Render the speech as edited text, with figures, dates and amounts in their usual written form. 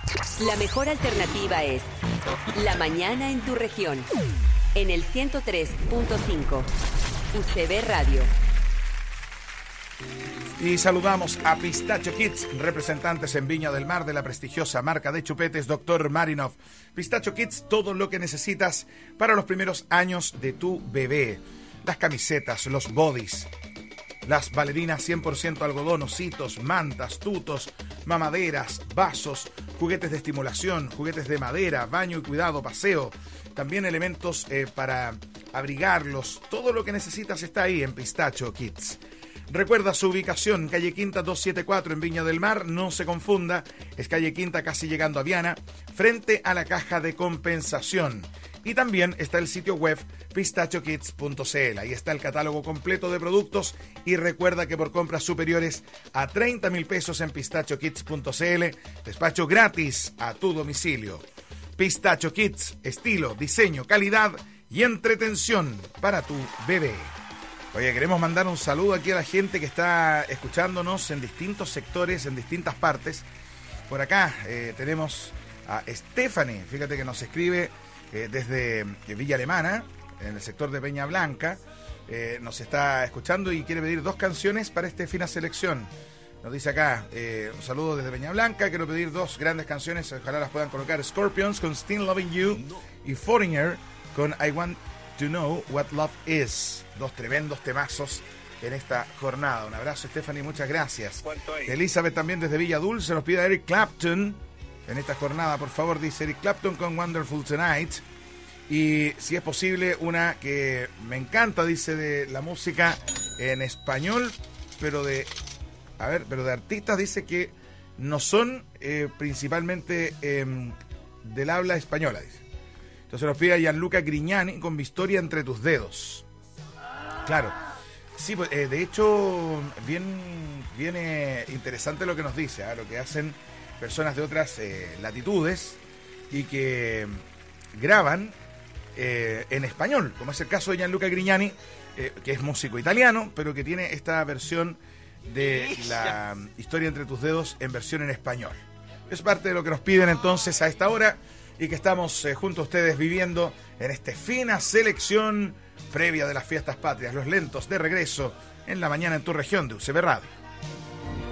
La mejor alternativa es La Mañana en tu región, en el 103.5 UCB Radio. Y saludamos a Pistacho Kids, representantes en Viña del Mar de la prestigiosa marca de chupetes Dr. Marinov. Pistacho Kids, todo lo que necesitas para los primeros años de tu bebé. Las camisetas, los bodys, las bailarinas 100% algodón, ositos, mantas, tutos, mamaderas, vasos, juguetes de estimulación, juguetes de madera, baño y cuidado, paseo. También elementos para abrigarlos. Todo lo que necesitas está ahí en Pistacho Kids. Recuerda su ubicación, calle Quinta 274 en Viña del Mar, no se confunda, es calle Quinta casi llegando a Viana, frente a la caja de compensación. Y también está el sitio web pistachokids.cl, ahí está el catálogo completo de productos y recuerda que por compras superiores a 30.000 pesos en pistachokids.cl, despacho gratis a tu domicilio. Pistacho Kids, estilo, diseño, calidad y entretención para tu bebé. Oye, queremos mandar un saludo aquí a la gente que está escuchándonos en distintos sectores, en distintas partes. Por acá tenemos a Stephanie, fíjate que nos escribe desde Villa Alemana, en el sector de Peña Blanca. Nos está escuchando y quiere pedir 2 canciones para este Fina Selección. Nos dice acá, un saludo desde Peña Blanca, quiero pedir 2 grandes canciones, ojalá las puedan colocar. Scorpions con Still Loving You y Foreigner con I Want to Know What Love Is. 2 tremendos temazos en esta jornada. Un abrazo, Stephanie, muchas gracias. Elizabeth también desde Villa Dulce nos pide a Eric Clapton en esta jornada, por favor, dice Eric Clapton con Wonderful Tonight. Y si es posible, una que me encanta, dice, de la música en español, pero de artistas, dice que no son principalmente del habla española, dice. Entonces nos pide a Gianluca Grignani con Mi Historia entre tus dedos. Claro. Sí, pues, de hecho, viene interesante lo que nos dice, lo que hacen personas de otras latitudes y que graban en español, como es el caso de Gianluca Grignani, que es músico italiano, pero que tiene esta versión de La Historia entre tus dedos en versión en español. Es parte de lo que nos piden entonces a esta hora y que estamos junto a ustedes viviendo en esta Fina Selección previa de las fiestas patrias, los lentos de regreso en La Mañana en tu región de UCB Radio.